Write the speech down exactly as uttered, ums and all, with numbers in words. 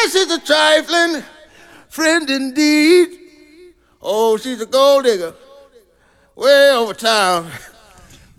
Yes, it's a trifling friend indeed. Oh, she's a gold digger way over town.